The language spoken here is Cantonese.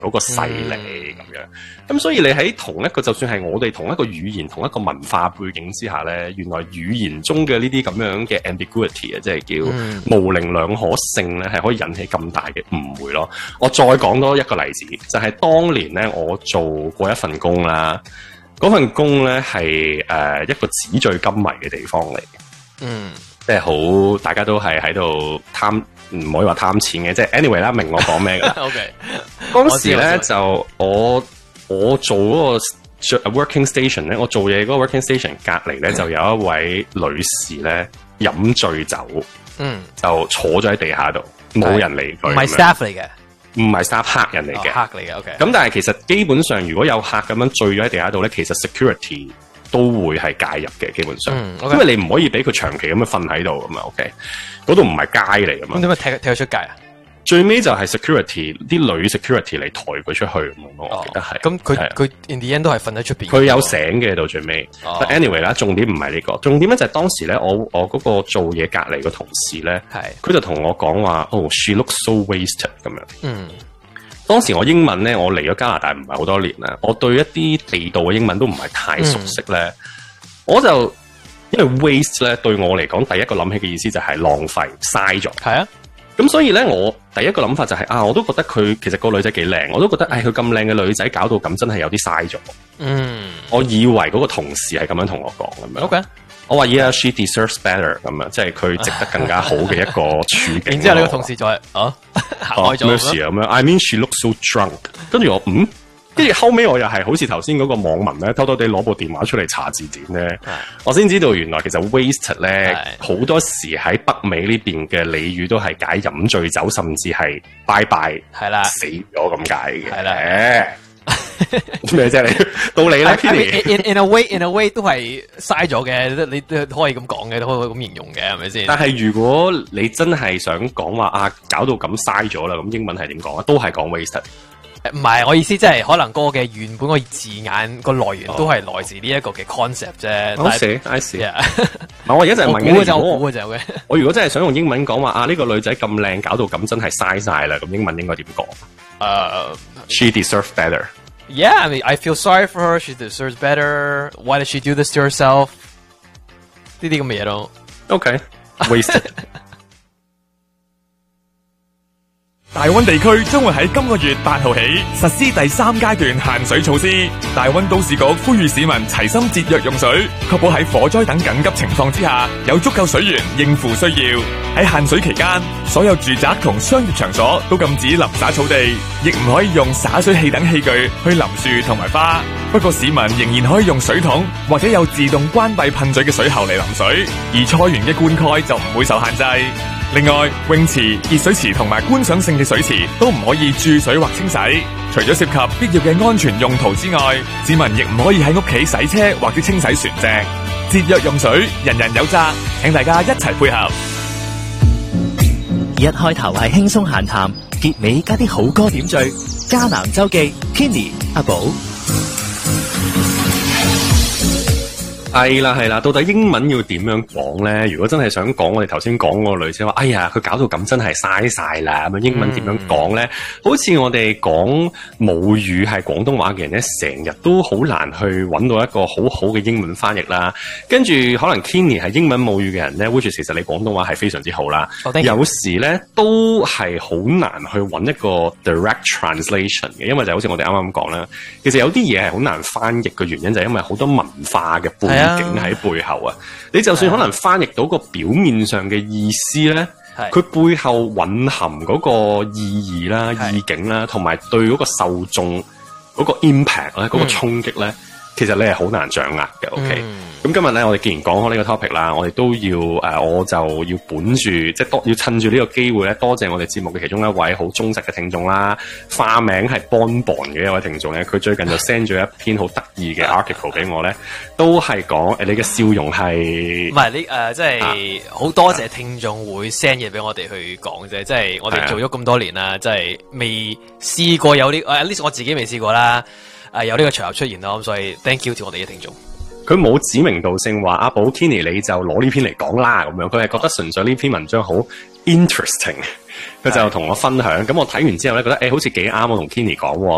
嗰個勢力咁樣。咁所以你喺同一個，就算係我哋同一個語言、同一個文化背景之下咧，原來語言中嘅呢啲咁樣嘅 ambiguity 啊，即係叫模棱兩可性咧，係可以引起咁大嘅誤會咯。我再講多一個例子，就係當年咧，我做過一份工啦。嗰份工咧係一個紙醉金迷嘅地方嚟嘅，即係好大家都係喺度貪，唔可以話貪錢嘅，即係 anyway 啦，明我講咩㗎 ？OK， 當時咧就我做嗰個 working station 咧，我做嘢嗰個 working station 隔離咧就有一位女士咧飲醉酒，就坐咗喺地下度，冇人理佢， 唔係 staff 嚟嘅。 唔係 staff 客人嚟嘅， 客嚟嘅 OK。 咁但係其實基本上，如果有客咁樣醉咗喺地下度咧，其實 security 都會係介入嘅，基本上，因為你唔可以俾佢長期咁樣瞓喺度㗎嘛 ，OK？ 嗰度唔係街嚟㗎嘛。 咁點解踢佢出街啊？ 最尾就係 security 啲女 security 嚟抬佢出去咁樣咯，我記得係。 咁佢 in the end 都係瞓喺出邊。 佢有醒嘅到最尾。But anyway 啦，重點唔係呢個，重點咧就係當時咧，我嗰個做嘢隔離個同事咧，佢就同我講話she looks so wasted 咁樣。當時我英文咧，我嚟咗加拿大唔係好多年啦，我對一啲地道嘅英文都唔係太熟悉咧，我就因為 waste 咧對我嚟講，第一個諗起嘅意思就係浪費嘥咗。係啊。咁所以咧，我第一個諗法就係我都覺得佢其實個女仔幾靚，我都覺得佢咁靚嘅女仔搞到咁，真係有啲嘥咗。我以為嗰個同事係咁樣同我講咁樣。OK， 我話she deserves better 咁樣，即係佢值得更加好嘅一個處境。 然之後你個同事就係行開咗咩事啊咁樣 ？I mean she looks so drunk。跟住我跟住後尾我又係好似頭先嗰個網民咧，偷偷地攞部電話出嚟查字典咧，我先知道原來其實 wasted 咧好多時喺北美呢邊嘅俚語都係解飲醉酒，甚至係拜拜死咗咁解嘅。係啦，咩啫你？到你啦 ，in a way 都係嘥咗嘅，你都可以咁講嘅，都可以咁形容嘅，係咪先？ 但係如果你真係想講話搞到咁嘥咗啦，咁英文係點講啊？都係講 wasted。 唔係，我意思即係可能嗰個嘅原本個字眼個來源都係來自呢一個嘅 concept 啫。 I see。我而家就係問緊你， 我估嘅就嘅。 我如果真係想用英文講話呢個女仔咁靚，搞到咁真係嘥晒啦，咁英文應該點講？She deserves better. Yeah, I mean, I feel sorry for her. She deserves better. Why did she do this to herself? 呢啲咁嘅嘢咯。 OK，wasted。 大溫地區將會喺今個月8號起實施第3階段限水措施。大溫都市局呼籲市民齊心節約用水，確保喺火災等緊急情況之下有足夠水源應付需要。喺限水期間，所有住宅同商業場所都禁止淋灑草地，亦唔可以用灑水器等器具去淋樹同埋花。不過市民仍然可以用水桶或者有自動關閉噴嘴嘅水喉嚟淋水，而菜園嘅灌溉就唔會受限制。另外，泳池、熱水池同埋觀賞性嘅水池都唔可以注水或清洗。除咗涉及必要嘅安全用途之外，市民亦唔可以喺屋企洗車或者清洗船隻。節約用水，人人有責，請大家一齊配合。 一開頭係輕鬆閒談，結尾加啲好歌點綴。迦南周記 Kenny 阿寶。 係啦，到底英文要點樣講咧？如果真係想講我哋頭先講嗰個女仔話，哎呀，佢搞到咁真係嘥晒啦，咁英文點樣講咧？好似我哋講母語係廣東話嘅人咧，成日都好難去揾到一個好好嘅英文翻譯啦。跟住可能 Kenny 係英文母語嘅人咧 which 其實你廣東話係非常之好啦。有時咧都係好難去揾一個 direct translation 嘅，因為就好似我哋啱啱咁講啦，其實有啲嘢係好難翻譯嘅原因就係因為好多文化嘅背景喺背後啊，你就算可能翻譯到個表面上嘅意思咧，佢背後蘊含嗰個意義啦、意境啦，同埋對嗰個受眾嗰個 impact 咧、嗰個衝擊咧，其實你係好難掌握嘅。OK，咁今日咧，我哋既然講開呢個 topic 啦，我哋都要我就要本住即係要趁住呢個機會咧，多謝我哋節目嘅其中一位好忠實嘅聽眾啦，化名係 Bonbon 嘅一位聽眾咧，佢最近就 send 咗一篇好得意嘅 article 俾我咧，都係講你嘅笑容係唔係你即係好多謝聽眾會 send 嘢俾我哋去講啫，即係我哋做咗咁多年啦，即係未試過有呢，at least 我自己未試過啦。有呢個場合出現咯，咁所以 thank you to 我哋嘅聽眾。 佢冇指名道姓話阿寶 Kenny 你就攞呢篇嚟講啦咁樣，佢係覺得純粹呢篇文章好 interesting，佢就同我分享。咁我睇完之後咧，覺得好似幾啱我同 Kenny 講喎。